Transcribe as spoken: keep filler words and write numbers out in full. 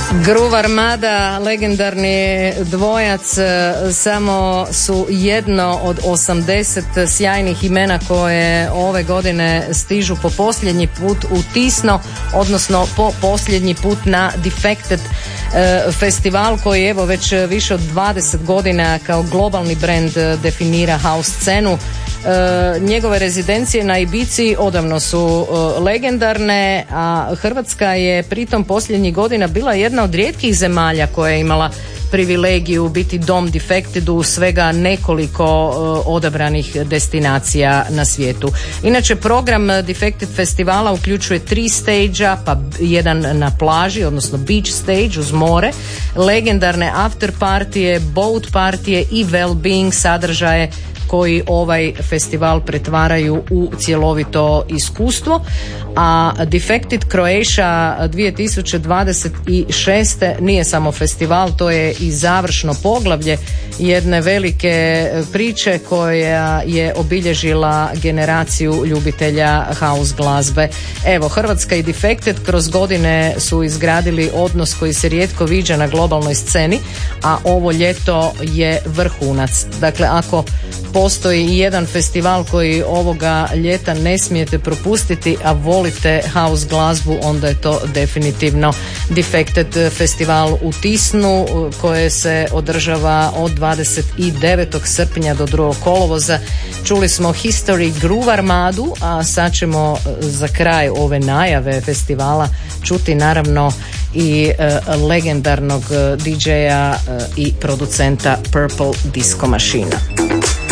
Groove Armada, legendarni dvojac, samo su jedno od osamdeset sjajnih imena koje ove godine stižu po posljednji put u Tisno, odnosno po posljednji put na Defected festival koji evo već više od dvadeset godina kao globalni brand definira house scenu. E, njegove rezidencije na Ibici odavno su e, legendarne, a Hrvatska je pritom posljednjih godina bila jedna od rijetkih zemalja koja je imala privilegiju biti dom Defectedu u svega nekoliko e, odabranih destinacija na svijetu. Inače, program Defected festivala uključuje tri stage-a, pa jedan na plaži, odnosno beach stage uz more, legendarne after partije, boat partije i well-being sadržaje koji ovaj festival pretvaraju u cjelovito iskustvo. A Defected Croatia dvije tisuće dvadeset šest. nije samo festival, to je i završno poglavlje jedne velike priče koja je obilježila generaciju ljubitelja house glazbe. Evo, Hrvatska i Defected kroz godine su izgradili odnos koji se rijetko viđa na globalnoj sceni, a ovo ljeto je vrhunac. Dakle, ako postoji i jedan festival koji ovoga ljeta ne smijete propustiti, a volite house glazbu, onda je to definitivno Defected festival u Tisnu koje se održava od dvadeset devetog srpnja do drugog kolovoza. Čuli smo History Groove Armadu, a sad ćemo za kraj ove najave festivala čuti naravno i uh, legendarnog uh, D J-a uh, i producenta Purple Disco Machine.